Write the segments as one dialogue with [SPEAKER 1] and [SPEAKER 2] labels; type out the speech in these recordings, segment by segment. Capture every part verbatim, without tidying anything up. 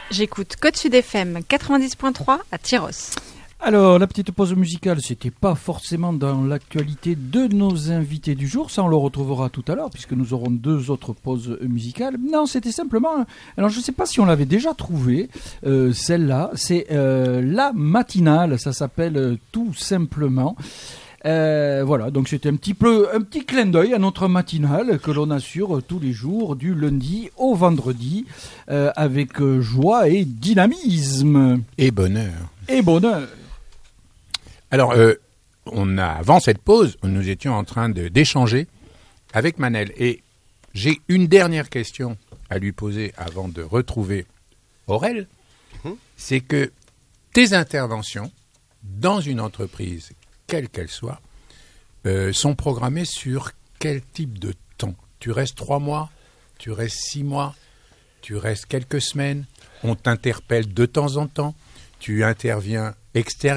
[SPEAKER 1] J'écoute Côte Sud F M quatre-vingt-dix point trois à Tyros.
[SPEAKER 2] Alors, la petite pause musicale, c'était pas forcément dans l'actualité de nos invités du jour. Ça, on le retrouvera tout à l'heure, puisque nous aurons deux autres pauses musicales. Non, c'était simplement... Alors, je ne sais pas si on l'avait déjà trouvé, euh, celle-là. C'est euh, La Matinale, ça s'appelle euh, tout simplement. Euh, voilà, donc c'était un petit peu un petit clin d'œil à notre matinale que l'on assure tous les jours, du lundi au vendredi, euh, avec euh, joie et dynamisme.
[SPEAKER 3] Et bonheur.
[SPEAKER 2] Et bonheur.
[SPEAKER 3] Alors, euh, on a, avant cette pause, nous étions en train de, d'échanger avec Manel. Et j'ai une dernière question à lui poser avant de retrouver Aurel. Mmh. C'est que tes interventions dans une entreprise, quelle qu'elle soit, euh, sont programmées sur quel type de temps ? Tu restes trois mois ? Tu restes six mois ? Tu restes quelques semaines ? On t'interpelle de temps en temps ? Tu interviens extérieurement ?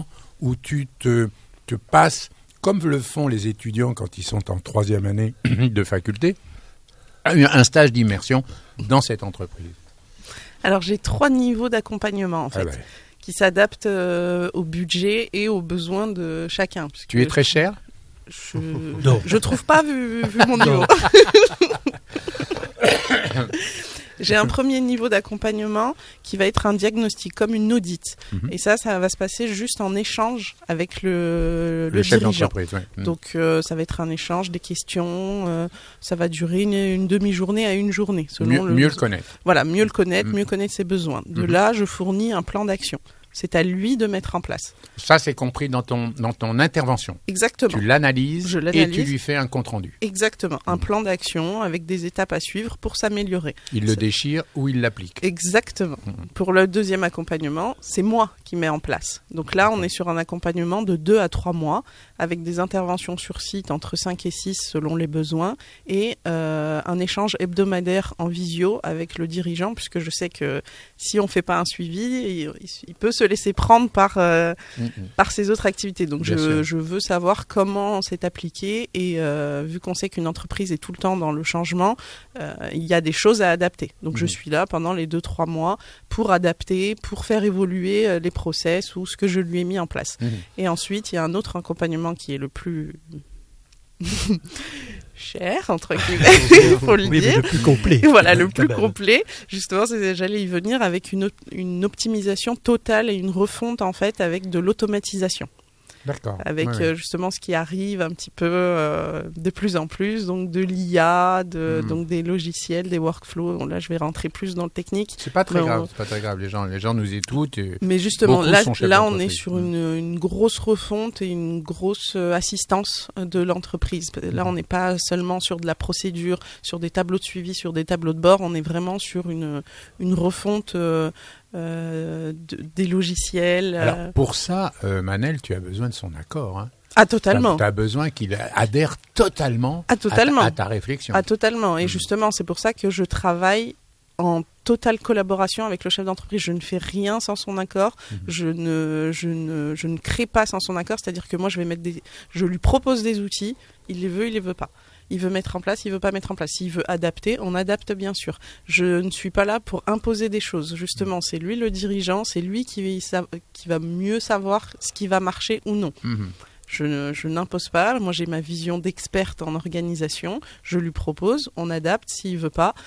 [SPEAKER 3] Où tu te, te passes, comme le font les étudiants quand ils sont en troisième année de faculté, un stage d'immersion dans cette entreprise.
[SPEAKER 4] Alors, j'ai trois niveaux d'accompagnement, en fait, ah ouais. qui s'adaptent euh, au budget et aux besoins de chacun.
[SPEAKER 3] Tu es très cher ?
[SPEAKER 4] Je ne trouve pas, vu, vu mon niveau. J'ai un premier niveau d'accompagnement qui va être un diagnostic, comme une audite. Mmh. Et ça, ça va se passer juste en échange avec le, le, le chef dirigeant. d'entreprise. Ouais. Mmh. Donc, euh, ça va être un échange, des questions. Euh, ça va durer une, une demi-journée à une journée. Selon
[SPEAKER 3] mieux,
[SPEAKER 4] le,
[SPEAKER 3] mieux le connaître.
[SPEAKER 4] Voilà, mieux le connaître, mmh. mieux connaître ses besoins. De
[SPEAKER 3] mmh.
[SPEAKER 4] là, je fournis un plan d'action. C'est à lui de mettre en place.
[SPEAKER 3] Ça, c'est compris dans ton, dans ton intervention.
[SPEAKER 4] Exactement.
[SPEAKER 3] Tu l'analyses,
[SPEAKER 4] Je l'analyse.
[SPEAKER 3] Et tu lui fais un compte-rendu.
[SPEAKER 4] Exactement. Un plan d'action avec des étapes à suivre pour s'améliorer.
[SPEAKER 3] Il le c'est... déchire ou il l'applique.
[SPEAKER 4] Exactement. Mmh. Pour le deuxième accompagnement, c'est moi qui mets en place. Donc là, on est sur un accompagnement de deux à trois mois avec des interventions sur site entre cinq et six selon les besoins et euh, un échange hebdomadaire en visio avec le dirigeant puisque je sais que si on ne fait pas un suivi, il, il peut se laisser prendre par, euh, mmh. par ses autres activités. Donc je, je veux savoir comment c'est appliqué et euh, vu qu'on sait qu'une entreprise est tout le temps dans le changement, euh, il y a des choses à adapter. Donc mmh. je suis là pendant les deux trois mois pour adapter, pour faire évoluer euh, les process ou ce que je lui ai mis en place. Mmh. Et ensuite, il y a un autre accompagnement qui est le plus... cher, entre guillemets, il faut le
[SPEAKER 5] oui,
[SPEAKER 4] dire.
[SPEAKER 5] Le plus complet.
[SPEAKER 4] Voilà, le plus complet. Justement, c'est, j'allais y venir avec une, une optimisation totale et une refonte, en fait, avec de l'automatisation.
[SPEAKER 3] D'accord.
[SPEAKER 4] Avec
[SPEAKER 3] ouais,
[SPEAKER 4] euh,
[SPEAKER 3] ouais.
[SPEAKER 4] justement ce qui arrive un petit peu euh, de plus en plus, donc de l'I A, de, mmh. donc des logiciels, des workflows. Bon, là, je vais rentrer plus dans le technique.
[SPEAKER 3] C'est pas très
[SPEAKER 4] mais
[SPEAKER 3] grave,
[SPEAKER 4] on...
[SPEAKER 3] c'est pas très grave. Les gens, les gens nous écoutent. Et
[SPEAKER 4] mais justement, là, là on est sur
[SPEAKER 3] mmh.
[SPEAKER 4] une, une grosse refonte et une grosse euh, assistance de l'entreprise. Là, mmh. on n'est pas seulement sur de la procédure, sur des tableaux de suivi, sur des tableaux de bord. On est vraiment sur une, une refonte euh, Euh, de, des logiciels.
[SPEAKER 3] Alors,
[SPEAKER 4] euh...
[SPEAKER 3] pour ça, euh, Manel, tu as besoin de son accord. Hein.
[SPEAKER 4] Ah, totalement.
[SPEAKER 3] Tu as besoin qu'il adhère totalement,
[SPEAKER 4] ah, totalement.
[SPEAKER 3] À, ta, à ta réflexion.
[SPEAKER 4] Ah, totalement. Et mmh. justement, c'est pour ça que je travaille en totale collaboration avec le chef d'entreprise. Je ne fais rien sans son accord. Mmh. Je ne, je ne, je ne crée pas sans son accord. C'est-à-dire que moi, je vais mettre des, je lui propose des outils. Il les veut, il les veut pas. Il veut mettre en place, il veut pas mettre en place. S'il veut adapter, on adapte bien sûr. Je ne suis pas là pour imposer des choses. Justement, c'est lui le dirigeant, c'est lui qui, qui va mieux savoir ce qui va marcher ou non. Mmh. Je, ne, je n'impose pas. Moi, j'ai ma vision d'experte en organisation. Je lui propose, on adapte. S'il veut pas,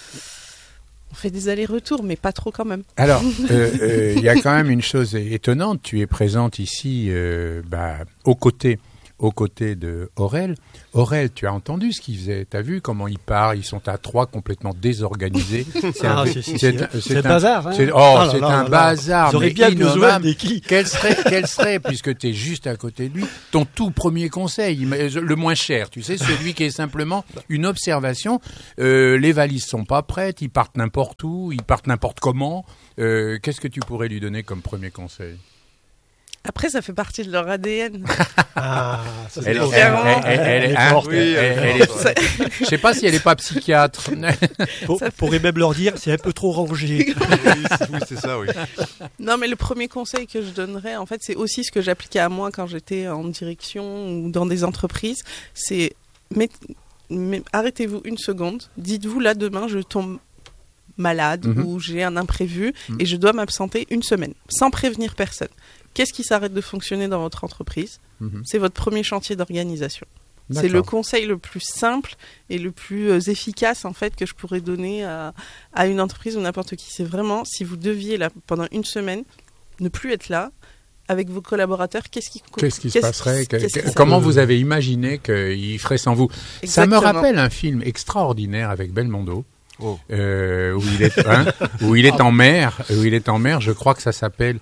[SPEAKER 4] on fait des allers-retours, mais pas trop quand même.
[SPEAKER 3] Alors, il euh, euh, y a quand même une chose étonnante. Tu es présente ici euh, bah, aux côtés aux côtés de Aurel. Aurel, tu as entendu ce qu'il faisait. Tu as vu comment il part. Ils sont à trois complètement désorganisés.
[SPEAKER 5] C'est un, ah, c'est, c'est, c'est, c'est, c'est un bazar. Hein.
[SPEAKER 3] C'est, oh, ah, c'est là, un là, bazar.
[SPEAKER 5] J'aurais bien besoin de qui
[SPEAKER 3] Quel serait, quel serait, puisque tu es juste à côté de lui, ton tout premier conseil, le moins cher, tu sais, celui qui est simplement une observation. Euh, les valises sont pas prêtes, ils partent n'importe où, ils partent n'importe comment. Euh, qu'est-ce que tu pourrais lui donner comme premier conseil ?
[SPEAKER 4] Après, ça fait partie de leur A D N.
[SPEAKER 5] Ah, ça c'est
[SPEAKER 3] elle,
[SPEAKER 5] elle,
[SPEAKER 3] elle, elle, elle, elle est forte.
[SPEAKER 5] Oui, elle, elle est forte.
[SPEAKER 3] Je sais pas si elle est pas psychiatre.
[SPEAKER 5] Pour, pourrait même leur dire, c'est un peu trop rangé.
[SPEAKER 6] Oui, c'est ça, oui.
[SPEAKER 4] Non, mais le premier conseil que je donnerais, en fait, c'est aussi ce que j'appliquais à moi quand j'étais en direction ou dans des entreprises. C'est, mais, mais, arrêtez-vous une seconde. Dites-vous, là, demain, je tombe malade
[SPEAKER 3] Mhm.
[SPEAKER 4] ou j'ai un imprévu
[SPEAKER 3] Mhm.
[SPEAKER 4] et je dois m'absenter une semaine sans prévenir personne. Qu'est-ce qui s'arrête de fonctionner dans votre entreprise ?
[SPEAKER 3] Mhm.
[SPEAKER 4] C'est votre premier chantier d'organisation. C'est
[SPEAKER 3] D'accord.
[SPEAKER 4] le conseil le plus simple et le plus euh, efficace en fait que je pourrais donner à, à une entreprise ou n'importe qui. C'est vraiment, si vous deviez là, pendant une semaine ne plus être là avec vos collaborateurs, qu'est-ce qui
[SPEAKER 3] Qu'est-ce qui se passerait que-
[SPEAKER 4] qu'est-ce qui
[SPEAKER 3] que-
[SPEAKER 4] se
[SPEAKER 3] Comment
[SPEAKER 4] passerait
[SPEAKER 3] vous avez imaginé qu'il ferait sans vous ?
[SPEAKER 4] Exactement.
[SPEAKER 3] Ça me rappelle un film extraordinaire avec Belmondo.
[SPEAKER 6] Oh.
[SPEAKER 3] Euh, où il est hein, où il est en mer où il est en mer je crois que ça s'appelle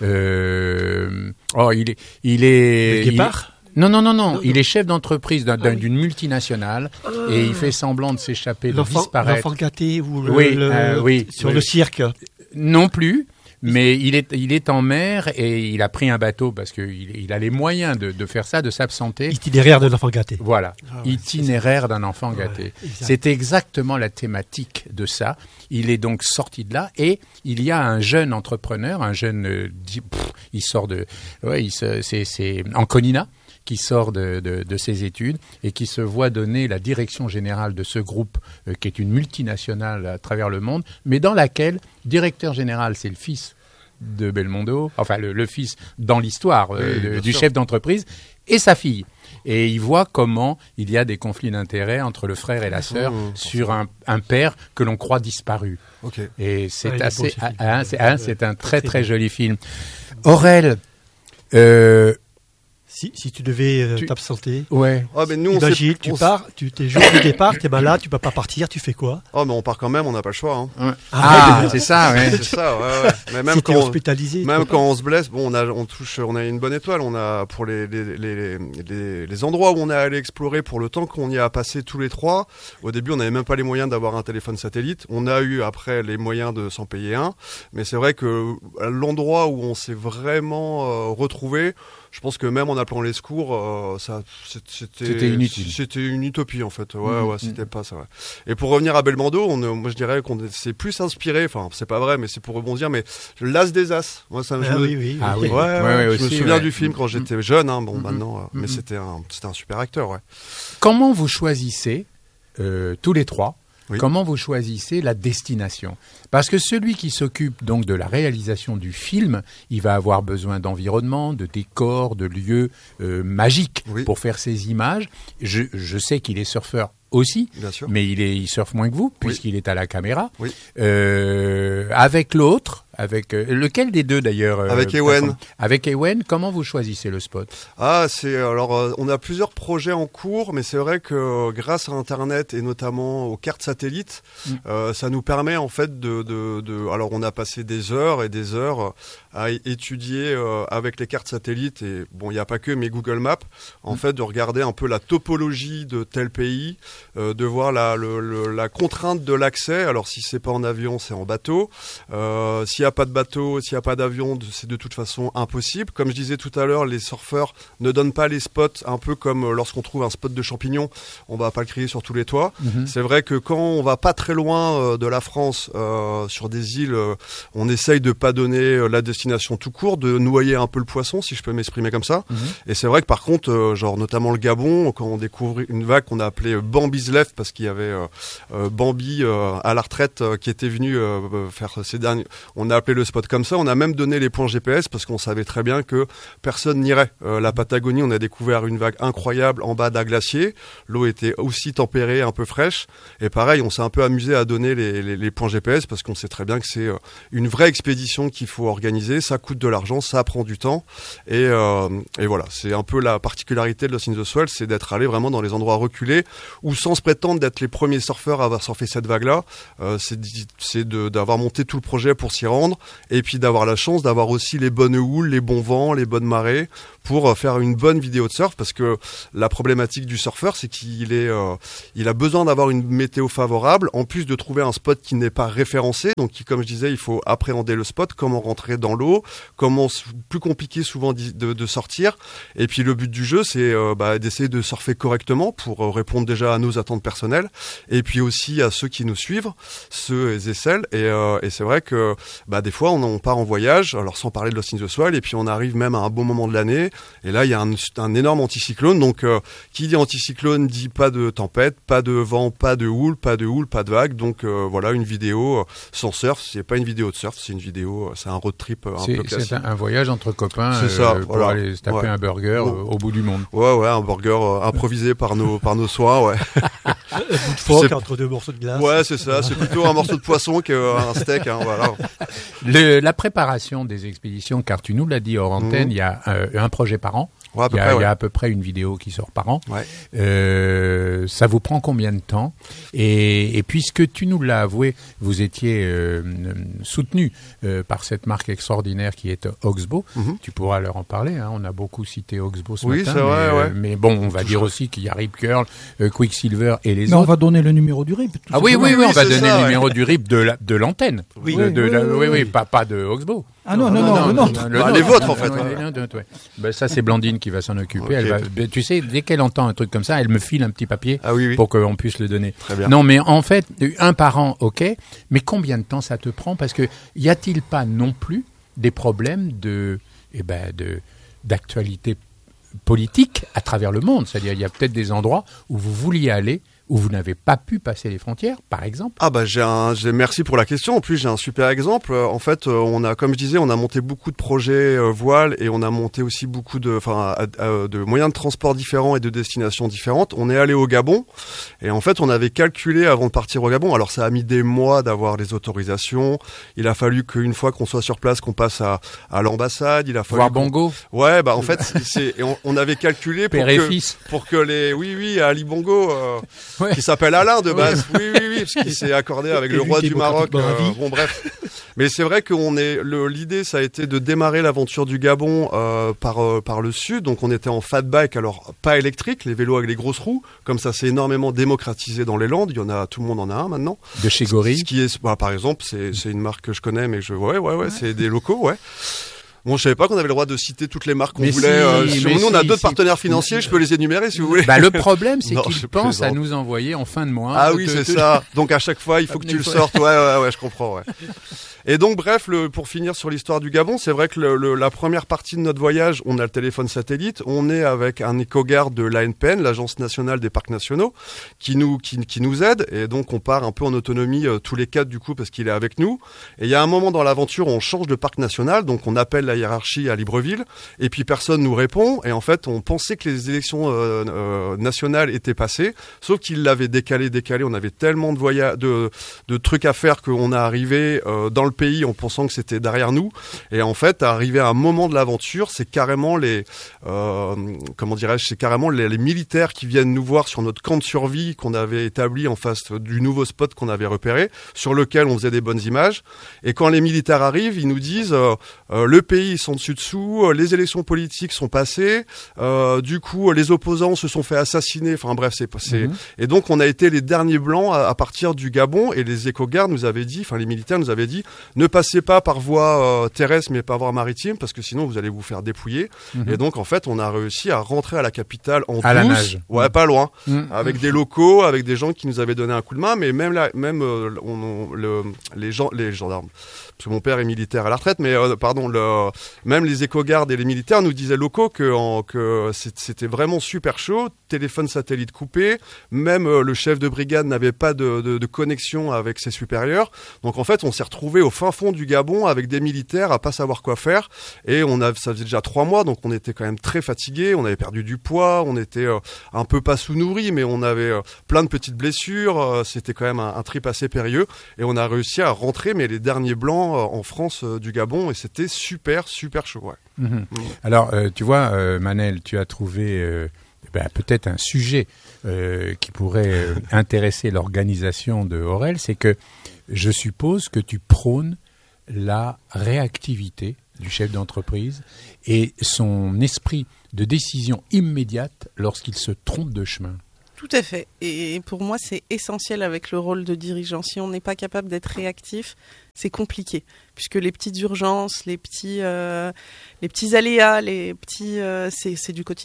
[SPEAKER 3] euh, oh il est il est
[SPEAKER 5] Le
[SPEAKER 3] il-
[SPEAKER 5] guépard
[SPEAKER 3] non non non non il est chef d'entreprise d'un- d'un- d'une multinationale et il fait semblant de s'échapper de
[SPEAKER 5] L'enfant
[SPEAKER 3] disparaître
[SPEAKER 5] l'enfant gâté ou le,
[SPEAKER 3] Oui,
[SPEAKER 5] le-
[SPEAKER 3] euh, oui,
[SPEAKER 5] sur
[SPEAKER 3] oui.
[SPEAKER 5] le cirque.
[SPEAKER 3] non plus. Mais il est, il est en mer et il a pris un bateau parce qu'il il a les moyens de, de faire ça, de s'absenter.
[SPEAKER 5] Itinéraire de l'enfant gâté.
[SPEAKER 3] Voilà,
[SPEAKER 5] Ah ouais,
[SPEAKER 3] itinéraire d'un enfant
[SPEAKER 5] Ouais,
[SPEAKER 3] gâté.
[SPEAKER 5] exact.
[SPEAKER 3] C'est exactement la thématique de ça. Il est donc sorti de là et il y a un jeune entrepreneur, un jeune, euh, di- pff, il sort de, ouais, il se, c'est, c'est Anconina qui sort de, de, de ses études et qui se voit donner la direction générale de ce groupe euh, qui est une multinationale à travers le monde, mais dans laquelle directeur général c'est le fils de Belmondo, enfin le, le fils dans l'histoire euh,
[SPEAKER 6] Oui,
[SPEAKER 3] de-
[SPEAKER 6] bien
[SPEAKER 3] du
[SPEAKER 6] sûr.
[SPEAKER 3] chef d'entreprise et sa fille. Et il voit comment il y a des conflits d'intérêts entre le frère et la sœur
[SPEAKER 6] Mmh,
[SPEAKER 3] sur un, un père que l'on croit disparu.
[SPEAKER 6] Ok.
[SPEAKER 3] Et c'est
[SPEAKER 5] Ouais, il est
[SPEAKER 3] assez,
[SPEAKER 5] beau, ce film.
[SPEAKER 3] ah, c'est, ah, c'est un très
[SPEAKER 5] Très
[SPEAKER 3] très
[SPEAKER 5] beau.
[SPEAKER 3] joli film. Aurel, euh,
[SPEAKER 5] Si, si tu devais euh,
[SPEAKER 3] Tu-
[SPEAKER 5] t'absenter,
[SPEAKER 3] ouais.
[SPEAKER 6] Ah, mais nous, on
[SPEAKER 5] imagine,
[SPEAKER 6] sait-
[SPEAKER 5] tu
[SPEAKER 6] on
[SPEAKER 5] pars, tu t'es jour du départ, t'es malade, tu peux pas partir, tu fais quoi?
[SPEAKER 6] Oh, mais on part quand même, on n'a pas le choix. Hein.
[SPEAKER 3] Ah, c'est ça, ouais.
[SPEAKER 6] C'est ça, ouais, ouais. Mais même
[SPEAKER 5] Si t'es
[SPEAKER 6] quand, on-
[SPEAKER 5] hospitalisé, tu
[SPEAKER 6] même
[SPEAKER 5] peux
[SPEAKER 6] quand on se blesse, bon, on a, on touche, on a une bonne étoile. On a pour les les, les, les, les endroits où on est allé explorer pour le temps qu'on y a passé tous les trois. Au début, on n'avait même pas les moyens d'avoir un téléphone satellite. On a eu après les moyens de s'en payer un. Mais c'est vrai que à l'endroit où on s'est vraiment euh, retrouvé, je pense que même en appelant les secours, euh, ça, c'est- c'était,
[SPEAKER 3] C'était inutile.
[SPEAKER 6] C'était une utopie en fait. Ouais,
[SPEAKER 3] Mhm,
[SPEAKER 6] ouais, c'était pas ça. Ouais. Et pour revenir à Belmondo, on, euh, moi je dirais qu'on s'est plus inspiré. Enfin, c'est pas vrai, mais c'est pour rebondir. Mais l'As des As. Moi, ça, je
[SPEAKER 5] Ah
[SPEAKER 6] me-
[SPEAKER 5] oui, oui.
[SPEAKER 3] Ah
[SPEAKER 5] oui.
[SPEAKER 3] oui.
[SPEAKER 6] Ouais, ouais,
[SPEAKER 3] Ouais, ouais,
[SPEAKER 6] je me
[SPEAKER 3] aussi,
[SPEAKER 6] souviens
[SPEAKER 3] ouais.
[SPEAKER 6] du film quand j'étais jeune. Hein, bon,
[SPEAKER 3] Mhm.
[SPEAKER 6] maintenant, euh, mais
[SPEAKER 3] Mhm.
[SPEAKER 6] c'était un, c'était un super acteur. Ouais.
[SPEAKER 3] Comment vous choisissez, euh, tous les trois,
[SPEAKER 6] Oui.
[SPEAKER 3] comment vous choisissez la destination ? Parce que celui qui s'occupe donc de la réalisation du film, il va avoir besoin d'environnement, de décors, de lieux euh, magiques
[SPEAKER 6] Oui.
[SPEAKER 3] pour faire ses images. Je, je sais qu'il est surfeur aussi,
[SPEAKER 6] Bien sûr.
[SPEAKER 3] mais il, est, il surfe moins que vous, puisqu'il est à la caméra.
[SPEAKER 6] Oui.
[SPEAKER 3] Euh, avec l'autre, avec euh, lequel des deux d'ailleurs euh,
[SPEAKER 6] Avec Ewen.
[SPEAKER 3] Avec Ewen, comment vous choisissez le spot ?
[SPEAKER 6] Ah, c'est alors euh, on a plusieurs projets en cours, mais c'est vrai que euh, grâce à Internet et notamment aux cartes satellites,
[SPEAKER 3] Mm.
[SPEAKER 6] euh, ça nous permet en fait de, de, de. Alors on a passé des heures et des heures à é- étudier euh, avec les cartes satellites et bon, il n'y a pas que, mais Google Maps, en
[SPEAKER 3] Mm.
[SPEAKER 6] fait, de regarder un peu la topologie de tel pays, euh, de voir la, le, le- la contrainte de l'accès. Alors si c'est pas en avion, c'est en bateau. Euh, s'il n'y a pas de bateau, s'il n'y a pas d'avion, de- c'est de toute façon impossible. Comme je disais tout à l'heure, les surfeurs ne donnent pas les spots, un peu comme euh, lorsqu'on trouve un spot de champignons, on va pas le crier sur tous les toits. C'est vrai que quand on va pas très loin euh, de la France, euh, sur des îles, euh, on essaye de pas donner euh, la destination tout court, de noyer un peu le poisson, si je peux m'exprimer comme ça.
[SPEAKER 3] Mhm.
[SPEAKER 6] Et c'est vrai que par contre, euh, genre notamment le Gabon, quand on découvre une vague qu'on a appelée euh, Bambi's Left, parce qu'il y avait euh, euh, Bambi euh, à la retraite euh, qui était venu euh, euh, faire ces derniers. On a appelé le spot comme ça. On a même donné les points G P S parce qu'on savait très bien que personne n'irait. Euh, la Patagonie, on a découvert une vague incroyable en bas d'un glacier. L'eau était aussi tempérée, un peu fraîche. Et pareil, on s'est un peu amusé à donner les, les, les points G P S parce qu'on sait très bien que c'est euh, une vraie expédition qu'il faut organiser. Ça coûte de l'argent, ça prend du temps. Et, euh, et voilà, c'est un peu la particularité de Lost in the Swell, c'est d'être allé vraiment dans les endroits reculés où, sans se prétendre d'être les premiers surfeurs à avoir surfé cette vague-là, euh, c'est d'y- c'est de- d'avoir monté tout le projet pour s'y rendre et puis d'avoir la chance d'avoir aussi les bonnes houles, les bons vents, les bonnes marées pour euh, faire une bonne vidéo de surf, parce que la problématique du surfeur, c'est qu'il est, euh, il a besoin d'avoir une météo favorable, en plus de trouver un spot qui n'est pas référencé. Donc, qui, comme je disais, il faut appréhender le spot, comment rentrer dans l'eau, comment, s- plus compliqué souvent d'y- de, de sortir. Et puis le but du jeu, c'est euh, bah, d'essayer de surfer correctement pour euh, répondre déjà à nos attentes personnelles, et puis aussi à ceux qui nous suivent, ceux et celles. Et, euh, et c'est vrai que bah des fois on, on part en voyage, alors sans parler de Lost in the Soil, et puis on arrive même à un bon moment de l'année, et là il y a un, un énorme anticyclone, donc euh, qui dit anticyclone dit pas de tempête, pas de vent, pas de houle, pas de houle, pas de vague, donc euh, voilà une vidéo euh, sans surf, c'est pas une vidéo de surf, c'est une vidéo, euh, c'est un road trip euh, un
[SPEAKER 3] c'est,
[SPEAKER 6] peu classique.
[SPEAKER 3] C'est un, un voyage entre copains
[SPEAKER 6] c'est ça,
[SPEAKER 3] euh, pour
[SPEAKER 6] voilà.
[SPEAKER 3] aller se taper
[SPEAKER 6] ouais.
[SPEAKER 3] un burger
[SPEAKER 6] Bon.
[SPEAKER 3] euh, au bout du monde.
[SPEAKER 6] Ouais ouais, un burger euh, improvisé par nos par nos soins, ouais.
[SPEAKER 5] Un bout de phoque
[SPEAKER 6] C'est-
[SPEAKER 5] entre deux morceaux de glace.
[SPEAKER 6] Ouais, c'est ça, c'est plutôt un morceau de poisson qu'un steak, hein, voilà.
[SPEAKER 3] Le, la préparation des expéditions, car tu nous l'as dit hors antenne,
[SPEAKER 6] Mhm.
[SPEAKER 3] il y a euh, un projet par an.
[SPEAKER 6] Ouais, à peu
[SPEAKER 3] Il y, a,
[SPEAKER 6] près,
[SPEAKER 3] il y
[SPEAKER 6] ouais.
[SPEAKER 3] a à peu près une vidéo qui sort par an.
[SPEAKER 6] Ouais.
[SPEAKER 3] Euh, ça vous prend combien de temps ? et, et puisque tu nous l'as avoué, vous étiez euh, soutenu euh, par cette marque extraordinaire qui est Oxbow.
[SPEAKER 6] Mhm.
[SPEAKER 3] Tu pourras leur en parler. Hein. On a beaucoup cité Oxbow ce
[SPEAKER 6] Oui,
[SPEAKER 3] matin.
[SPEAKER 6] c'est vrai,
[SPEAKER 3] mais, euh,
[SPEAKER 6] ouais.
[SPEAKER 3] mais bon, on va
[SPEAKER 6] Tout
[SPEAKER 3] dire
[SPEAKER 6] ça.
[SPEAKER 3] aussi qu'il y a Rip Curl, euh, Quicksilver et les
[SPEAKER 2] Mais on
[SPEAKER 3] autres.
[SPEAKER 2] va donner le numéro du R I P. tout
[SPEAKER 3] Ah oui,
[SPEAKER 2] simplement.
[SPEAKER 3] oui, oui, on
[SPEAKER 6] Oui,
[SPEAKER 3] va
[SPEAKER 6] c'est
[SPEAKER 3] donner
[SPEAKER 6] ça,
[SPEAKER 3] le
[SPEAKER 6] ouais.
[SPEAKER 3] numéro du R I P de, la, de l'antenne.
[SPEAKER 5] Oui.
[SPEAKER 3] De, de
[SPEAKER 2] Oui,
[SPEAKER 3] la-
[SPEAKER 2] oui,
[SPEAKER 3] oui,
[SPEAKER 2] oui,
[SPEAKER 3] oui,
[SPEAKER 2] oui.
[SPEAKER 3] pas, pas de Oxbow.
[SPEAKER 2] Ah non, non, non, le nôtre.
[SPEAKER 3] le
[SPEAKER 6] Bah,
[SPEAKER 3] nôtre.
[SPEAKER 6] les vôtres, en fait,
[SPEAKER 3] Ouais,
[SPEAKER 6] ouais.
[SPEAKER 3] les nôtres, ouais. Ben, ça, c'est Blandine qui va s'en occuper.
[SPEAKER 6] Ok.
[SPEAKER 3] Elle va, ben, tu sais, dès qu'elle entend un truc comme ça, elle me file un petit papier
[SPEAKER 6] Ah oui, oui.
[SPEAKER 3] pour qu'on puisse le donner.
[SPEAKER 6] Très bien.
[SPEAKER 3] Non, mais en fait, un par an, ok. Mais combien de temps ça te prend ? Parce que y a-t-il pas non plus des problèmes de, eh ben, de d'actualité politique à travers le monde ? C'est-à-dire, il y a peut-être des endroits où vous vouliez aller, où vous n'avez pas pu passer les frontières, par exemple.
[SPEAKER 6] Ah bah j'ai un, j'ai, merci pour la question. En plus j'ai un super exemple. Euh, En fait, euh, on a, comme je disais, on a monté beaucoup de projets euh, voiles et on a monté aussi beaucoup de, enfin, à- à- de moyens de transport différents et de destinations différentes. On est allé au Gabon et en fait on avait calculé avant de partir au Gabon. Alors ça a mis des mois d'avoir les autorisations. Il a fallu qu'une fois qu'on soit sur place, qu'on passe à, à l'ambassade. Il a fallu.
[SPEAKER 3] Voir
[SPEAKER 6] qu'on-
[SPEAKER 3] Bongo,
[SPEAKER 6] Ouais, bah en fait c'est, et on, on avait calculé pour
[SPEAKER 3] père et
[SPEAKER 6] que,
[SPEAKER 3] fils.
[SPEAKER 6] pour que les, oui oui, Ali Bongo. Euh,
[SPEAKER 3] Ouais.
[SPEAKER 6] qui s'appelle Alain de base. Oui, oui, oui, parce qu'il s'est accordé avec le
[SPEAKER 5] Élu
[SPEAKER 6] roi du Maroc.
[SPEAKER 5] démocratiquement à vie.
[SPEAKER 6] bon, bref. Mais c'est vrai qu'on est. Le, l'idée, ça a été de démarrer l'aventure du Gabon euh, par euh, par le sud. Donc, on était en fat bike, alors pas électrique, les vélos avec les grosses roues. Comme ça, c'est énormément démocratisé dans les Landes. Il y en a, tout le monde en a un maintenant.
[SPEAKER 3] De chez Gorille.
[SPEAKER 6] Ce qui est, bah, par exemple, c'est c'est une marque que je connais, mais je, ouais, ouais, ouais, c'est des locaux, ouais. Bon, je savais pas qu'on avait le droit de citer toutes les marques qu'on
[SPEAKER 3] Mais
[SPEAKER 6] voulait.
[SPEAKER 3] si,
[SPEAKER 6] euh,
[SPEAKER 3] mais
[SPEAKER 6] sur nous, on a
[SPEAKER 3] si,
[SPEAKER 6] d'autres
[SPEAKER 3] si.
[SPEAKER 6] partenaires financiers. Je peux les énumérer si vous voulez.
[SPEAKER 3] Bah, le problème, c'est
[SPEAKER 6] Non,
[SPEAKER 3] qu'ils
[SPEAKER 6] je
[SPEAKER 3] pensent à
[SPEAKER 6] plaisante.
[SPEAKER 3] nous envoyer en fin de mois.
[SPEAKER 6] Ah oui,
[SPEAKER 3] Te-
[SPEAKER 6] c'est
[SPEAKER 3] te-
[SPEAKER 6] ça. Donc à chaque fois, il faut que tu le sortes. Ouais, ouais, ouais, je comprends. Ouais. Et donc, bref, le, pour finir sur l'histoire du Gabon, c'est vrai que le, le, la première partie de notre voyage, on a le téléphone satellite, on est avec un éco-garde de l'A N P N, l'Agence nationale des parcs nationaux, qui nous qui, qui nous aide. Et donc, on part un peu en autonomie euh, tous les quatre du coup parce qu'il est avec nous. Et il y a un moment dans l'aventure, où on change de parc national, donc on appelle la hiérarchie à Libreville, et puis personne nous répond. Et en fait, on pensait que les élections euh, euh, nationales étaient passées, sauf qu'ils l'avaient décalé, décalé. On avait tellement de voyages, de, de trucs à faire qu'on est arrivé euh, dans le pays en pensant que c'était derrière nous. Et en fait, arrivé à un moment de l'aventure, c'est carrément les, euh, comment dirais-je, c'est carrément les, les militaires qui viennent nous voir sur notre camp de survie qu'on avait établi en face du nouveau spot qu'on avait repéré, sur lequel on faisait des bonnes images. Et quand les militaires arrivent, ils nous disent euh, euh, le pays ils sont dessus dessous, euh, les élections politiques sont passées, euh, du coup les opposants se sont fait assassiner. Enfin bref, c'est c'est
[SPEAKER 3] Mhm.
[SPEAKER 6] et donc on a été les derniers blancs à, à partir du Gabon et les éco-gardes nous avaient dit, enfin les militaires nous avaient dit, ne passez pas par voie euh, terrestre mais par voie maritime parce que sinon vous allez vous faire dépouiller.
[SPEAKER 3] Mhm.
[SPEAKER 6] Et donc en fait on a réussi à rentrer à la capitale en
[SPEAKER 3] À la
[SPEAKER 6] douce.
[SPEAKER 3] nage.
[SPEAKER 6] Ouais, pas loin,
[SPEAKER 3] Mhm.
[SPEAKER 6] avec des locaux, avec des gens qui nous avaient donné un coup de main, mais même là, même euh, on, on- le, les gens, les gendarmes. Parce que mon père est militaire à la retraite, mais euh, pardon, le, même les éco-gardes et les militaires nous disaient locaux que, en, que c'est- c'était vraiment super chaud, téléphone satellite coupé, même euh, le chef de brigade n'avait pas de, de, de connexion avec ses supérieurs. Donc en fait, on s'est retrouvé au fin fond du Gabon avec des militaires à pas savoir quoi faire. Et on a, ça faisait déjà trois mois, donc on était quand même très fatigués, on avait perdu du poids, on était euh, un peu pas sous-nourris, mais on avait euh, plein de petites blessures. euh, C'était quand même un, un trip assez périlleux. Et on a réussi à rentrer, mais les derniers blancs euh, en France euh, du Gabon, et c'était super, super chaud. Ouais.
[SPEAKER 3] Mhm. Alors, euh, tu vois, euh, Manel, tu as trouvé euh, ben, peut-être un sujet euh, qui pourrait euh, intéresser l'organisation de Aurel, c'est que je suppose que tu prônes la réactivité du chef d'entreprise et son esprit de décision immédiate lorsqu'il se trompe de chemin.
[SPEAKER 4] Tout à fait. Et pour moi, c'est essentiel avec le rôle de dirigeant. Si on n'est pas capable d'être réactif, c'est compliqué. Puisque les petites urgences, les petits, euh, les petits aléas, les petits, euh, c'est, c'est du quotidien.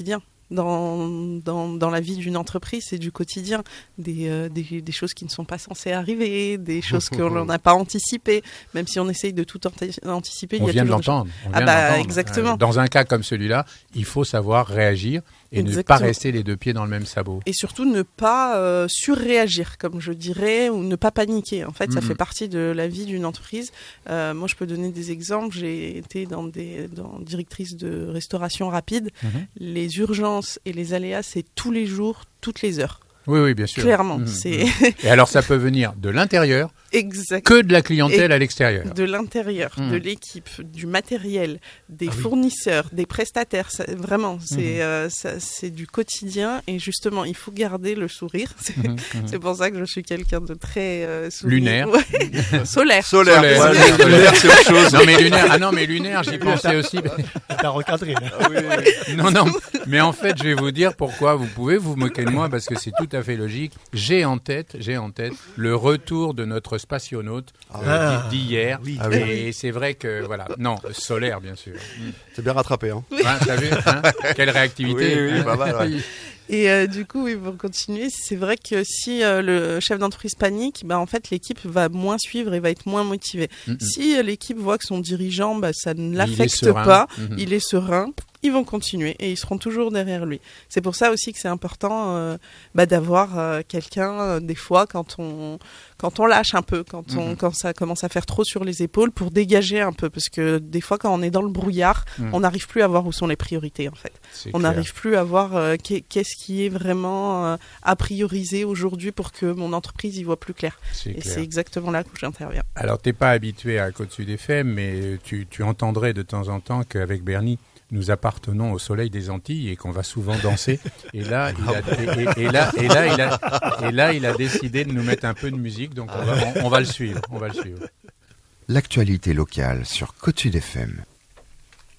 [SPEAKER 4] dans, dans, dans la vie d'une entreprise, c'est du quotidien. Des, euh, des, des choses qui ne sont pas censées arriver, des choses qu'on n'a pas anticipées. Même si on essaye de tout anti- anticiper,
[SPEAKER 3] On
[SPEAKER 4] il y a
[SPEAKER 3] vient de
[SPEAKER 4] toujours...
[SPEAKER 3] l'entendre. on
[SPEAKER 4] Ah
[SPEAKER 3] vient
[SPEAKER 4] bah,
[SPEAKER 3] de l'entendre.
[SPEAKER 4] exactement.
[SPEAKER 3] Euh, Dans un cas comme celui-là, il faut savoir réagir et ne
[SPEAKER 4] Exactement.
[SPEAKER 3] pas rester les deux pieds dans le même sabot.
[SPEAKER 4] Et surtout ne pas euh, surréagir, comme je dirais, ou ne pas paniquer. En fait, ça
[SPEAKER 3] Mhm.
[SPEAKER 4] fait partie de la vie d'une entreprise. Euh, moi, je peux donner des exemples. J'ai été dans des dans directrice de restauration rapide.
[SPEAKER 3] Mhm.
[SPEAKER 4] Les urgences et les aléas, c'est tous les jours, toutes les heures.
[SPEAKER 3] Oui, oui, bien sûr.
[SPEAKER 4] Clairement,
[SPEAKER 3] Mhm.
[SPEAKER 4] c'est
[SPEAKER 3] Et alors, ça peut venir de l'intérieur
[SPEAKER 4] exact.
[SPEAKER 3] que de la clientèle à l'extérieur.
[SPEAKER 4] De l'intérieur,
[SPEAKER 3] Mhm.
[SPEAKER 4] de l'équipe, du matériel, des
[SPEAKER 5] Ah oui.
[SPEAKER 4] fournisseurs, des prestataires. Ça, vraiment, c'est
[SPEAKER 3] Mhm.
[SPEAKER 4] euh, ça- c'est du quotidien. Et justement, il faut garder le sourire. C'est
[SPEAKER 3] Mhm, mhm.
[SPEAKER 4] c'est pour ça que je suis quelqu'un de très euh, souriant.
[SPEAKER 3] Lunaire.
[SPEAKER 4] Ouais. Solaire.
[SPEAKER 6] Solaire,
[SPEAKER 3] Solaire.
[SPEAKER 6] ouais,
[SPEAKER 3] Solaire.
[SPEAKER 6] lunaire, c'est autre chose.
[SPEAKER 3] Non mais lunaire, ah non mais lunaire, j'y pensais aussi.
[SPEAKER 5] T'as recadré. Là.
[SPEAKER 6] Ah oui, oui.
[SPEAKER 3] Non non, mais en fait je vais vous dire pourquoi vous pouvez vous moquer de moi parce que c'est tout à fait logique. J'ai en tête, j'ai en tête le retour de notre spationaute euh,
[SPEAKER 5] Ah.
[SPEAKER 3] d'hier.
[SPEAKER 5] Oui.
[SPEAKER 6] Ah oui.
[SPEAKER 3] Et c'est vrai que voilà, non solaire bien sûr.
[SPEAKER 6] C'est bien rattrapé. Hein.
[SPEAKER 3] Hein, t'as vu hein quelle réactivité.
[SPEAKER 6] Oui, oui,
[SPEAKER 3] hein
[SPEAKER 6] pas mal, ouais.
[SPEAKER 4] Et euh, du coup, oui, pour continuer, c'est vrai que si euh, le chef d'entreprise panique, bah, en fait, l'équipe va moins suivre et va être moins motivée.
[SPEAKER 3] Mhm.
[SPEAKER 4] Si euh, l'équipe voit que son dirigeant, bah, ça ne
[SPEAKER 3] Il est
[SPEAKER 4] l'affecte
[SPEAKER 3] serein.
[SPEAKER 4] pas,
[SPEAKER 3] Mhm.
[SPEAKER 4] il est serein, ils vont continuer et ils seront toujours derrière lui. C'est pour ça aussi que c'est important euh, bah, d'avoir euh, quelqu'un, euh, des fois, quand on, quand on lâche un peu, quand, on,
[SPEAKER 3] Mhm.
[SPEAKER 4] quand ça commence à faire trop sur les épaules, pour dégager un peu. Parce que des fois, quand on est dans le brouillard,
[SPEAKER 3] Mhm.
[SPEAKER 4] on n'arrive plus à voir où sont les priorités, en fait.
[SPEAKER 3] C'est
[SPEAKER 4] On
[SPEAKER 3] clair.
[SPEAKER 4] n'arrive plus à voir euh, qu'est- qu'est-ce qui est vraiment euh, à prioriser aujourd'hui pour que mon entreprise y voit plus clair.
[SPEAKER 3] C'est
[SPEAKER 4] Et
[SPEAKER 3] clair.
[SPEAKER 4] c'est exactement là que j'interviens.
[SPEAKER 3] Alors, t'es pas habitué à Côte Sud F M, mais tu, tu entendrais de temps en temps qu'avec Bernie, nous appartenons au soleil des Antilles et qu'on va souvent danser. Et là, il a, et, et- et là, et là, il a, et là, il a décidé de nous mettre un peu de musique, donc on va, on, on va le suivre. On va le suivre.
[SPEAKER 7] L'actualité locale sur Côte Sud F M.